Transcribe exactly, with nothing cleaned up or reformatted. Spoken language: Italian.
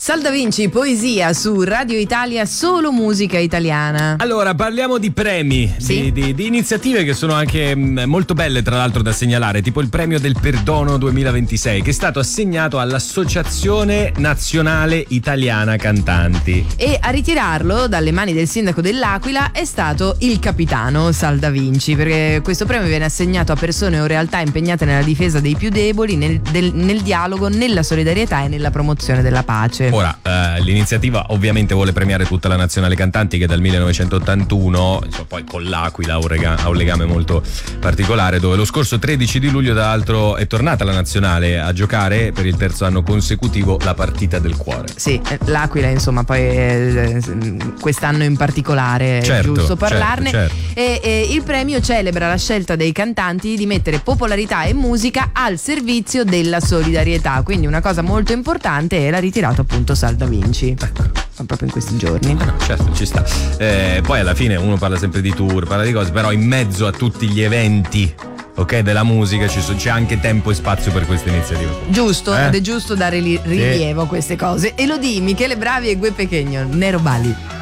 Sal Da Vinci, poesia su Radio Italia, solo musica italiana. Allora, parliamo di premi, sì? di, di, di iniziative che sono anche mh, molto belle, tra l'altro, da segnalare, tipo il premio del perdono duemilaventisei, che è stato assegnato all'Associazione Nazionale Italiana Cantanti. E a ritirarlo dalle mani del sindaco dell'Aquila è stato il capitano Sal Da Vinci, perché questo premio viene assegnato a persone o realtà impegnate nella difesa dei più deboli, nel, del, nel dialogo, nella solidarietà e nella promozione della pace. Ora, eh, l'iniziativa ovviamente vuole premiare tutta la Nazionale Cantanti, che dal millenovecentottantuno, insomma, poi con l'Aquila ha un, rega- ha un legame molto particolare, dove lo scorso tredici di luglio, tra l'altro, è tornata la Nazionale a giocare per il terzo anno consecutivo la partita del cuore. Sì, l'Aquila, insomma, poi eh, quest'anno in particolare è certo, giusto parlarne. Certo, certo. E, e il premio celebra la scelta dei cantanti di mettere popolarità e musica al servizio della solidarietà, quindi una cosa molto importante, e l'ha ritirato appunto Sal Da Vinci. Ecco. Proprio in questi giorni. Ah, no, certo, ci sta. Eh, poi alla fine uno parla sempre di tour, parla di cose, però in mezzo a tutti gli eventi, ok, della musica ci so, c'è anche tempo e spazio per queste iniziative. Giusto, eh? ed è giusto dare li- rilievo a queste cose. Elodie, Michele Bravi e Gue Pequeño, Nero Bali.